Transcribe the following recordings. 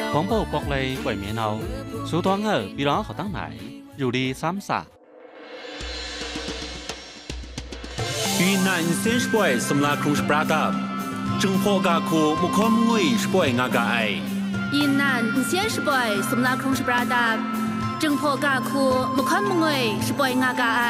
广播博嚟鬼面後，數當兒比朗學當嚟，อยู่ดีซ้ำซาก云南先是不สำลักครุงสปราดับจึงพอกาคูมุขมงุยสปงากาไอ云南先是不สำลักครุงสปราดับจึงพอกาคูมุขมงุยสปงากาไอ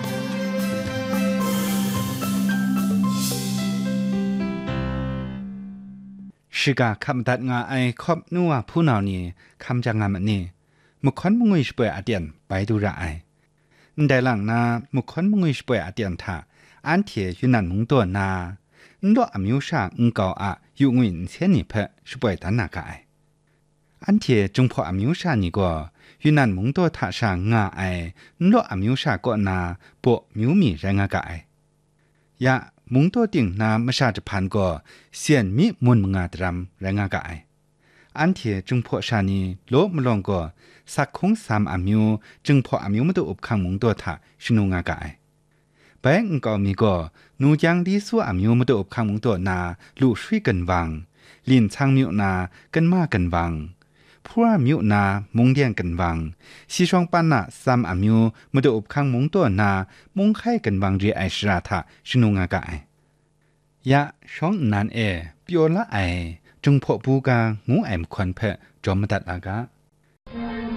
是个看不得爱靠努啊ผู้นานี่คำจังงามนี่มุขมงุยสปอาเดียนไปดูระไอได้หลังนามุขมงุยสปอาเดียนท่าอันเทียอยู่นั่นมุงตัวนาดออมิวชาเก่าอะอยู่งุยเช่นนี่เพะสปตันนากาไออันเทียจงพออมิวชานี่ก็อยู่นั่นมุงตัวท่าชางาไอดออมิวชาก็นาปะมิวมีแรงากาไอยะมุงตัวติ่งนาไม่ชาจะพันก็เสียนมีมุนมงาตรำแรงากาไออันเทียจึงพอชานีโลมลองก็สักคง3อมิวจึงพออมิวมาตัวอบคังมุงตัวท่าชนุงากาไอแปงก็มีก็นูยังดีสู้อมิวมาตัวอบคังมุงตัวนาลู่ช่วยกันวังลินช่างมิวนากันมากันวังพวกมิวนามุงเดียงกันวังซีช่องปันนา3อมิวมาตัวอบคังมุงตัวนามุงไข่กันวังเรียไอชราท่าชนุงากาไอยะช่องนั้นเปียวละไอจงพอปูกางูแอมควันเพะจอมตัดอากา